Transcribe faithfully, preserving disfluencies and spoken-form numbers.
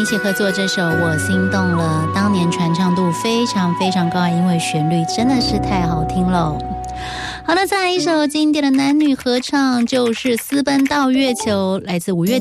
一起合作这首《我心动了》，当年传唱度非常非常高，因为旋律真的是太好听了。好的，再来一首经典的男女合唱，就是《私奔到月球》，来自五月